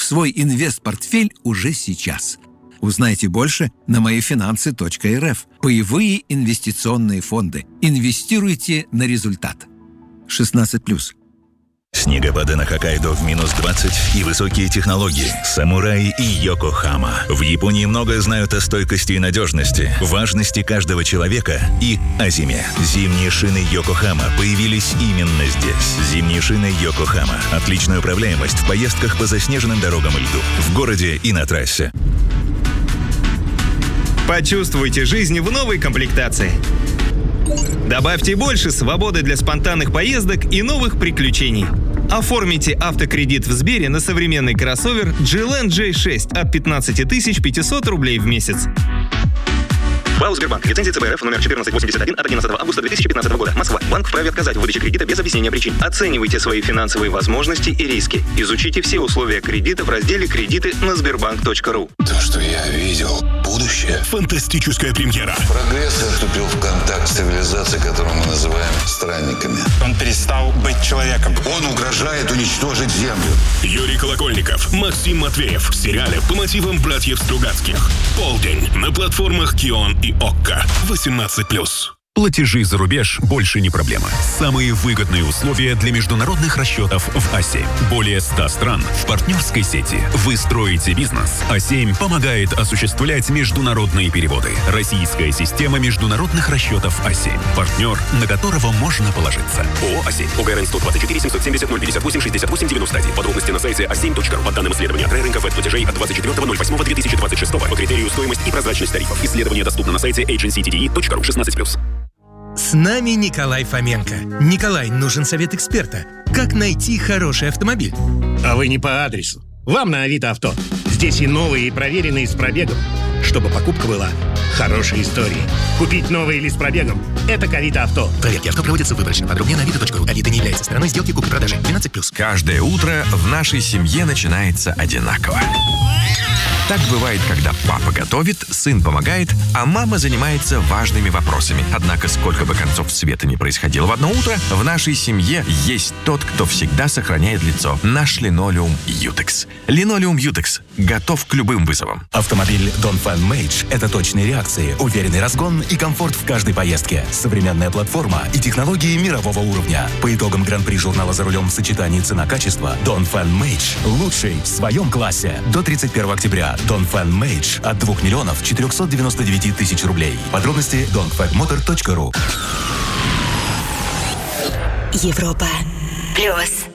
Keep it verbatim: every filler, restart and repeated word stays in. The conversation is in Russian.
свой инвестпортфель уже сейчас. Узнайте больше на моифинансы точка эр эф. Паевые инвестиционные фонды. Инвестируйте на результат. шестнадцать плюс. Снегопады на Хоккайдо в минус двадцать и высокие технологии. Самураи и Йокохама. В Японии многое знают о стойкости и надежности, важности каждого человека и о зиме. Зимние шины Йокохама появились именно здесь. Зимние шины Йокохама. Отличная управляемость в поездках по заснеженным дорогам и льду. В городе и на трассе. Почувствуйте жизнь в новой комплектации. Добавьте больше свободы для спонтанных поездок и новых приключений. Оформите автокредит в Сбере на современный кроссовер джи эл эн джей шесть от пятнадцать тысяч пятьсот рублей в месяц. ПАО «Сбербанк». Лицензия цэ бэ эр эф номер четырнадцать восемьдесят один от одиннадцатого августа две тысячи пятнадцатого года. Москва. Банк вправе отказать в выдаче кредита без объяснения причин. Оценивайте свои финансовые возможности и риски. Изучите все условия кредита в разделе «Кредиты» на сбербанк точка ру. То, что я видел, будущее. Фантастическая премьера. Прогресс вступил в контакт с цивилизацией, которую мы называем странниками. Он перестал быть человеком. Он угрожает уничтожить Землю. Юрий Колокольников, Максим Матвеев в сериале по мотивам братьев Стругацких. Полдень на платформах Кион и Окко. восемнадцать плюс. Платежи за рубеж больше не проблема. Самые выгодные условия для международных расчетов в а семь. Более ста стран в партнерской сети. Вы строите бизнес. а семь помогает осуществлять международные переводы. Российская система международных расчетов а семь. Партнер, на которого можно положиться. ООО «а семь». УГРН сто двадцать четыре семьсот семьдесят ноль пятьдесят восемь шестьдесят восемь девяносто один. Подробности на сайте а семь точка ру. По данным исследования рынка веб-платежей от двадцать четвёртого ноль восьмого две тысячи двадцать шестого. По критерию стоимость и прозрачность тарифов. Исследование доступно на сайте эйдженси ти ди и точка ру. шестнадцать плюс. С нами Николай Фоменко. Николай, нужен совет эксперта. Как найти хороший автомобиль? А вы не по адресу. Вам на Авито Авто. Здесь и новые, и проверенные с пробегом. Чтобы покупка была хорошей историей. Купить новый или с пробегом – это к Авито Авто. Проверки авто проводятся выборочно. Подробнее на авито точка ру. Авито не является стороной сделки купли-продажи. двенадцать плюс. Каждое утро в нашей семье начинается одинаково. Так бывает, когда папа готовит, сын помогает, а мама занимается важными вопросами. Однако, сколько бы концов света ни происходило в одно утро, в нашей семье есть тот, кто всегда сохраняет лицо. Наш линолеум Ютекс. Линолеум Ютекс готов к любым вызовам. Автомобиль Dongfeng Mage – это точные реакции, уверенный разгон и комфорт в каждой поездке. Современная платформа и технологии мирового уровня. По итогам Гран-при журнала «За рулем» в сочетании цена-качество, Dongfeng Mage – лучший в своем классе. До тридцать первого октября Dongfeng Mage от двух миллионов четырехсот девяноста девяти тысяч рублей. Подробности дongfeng motor точка ру. Европа плюс.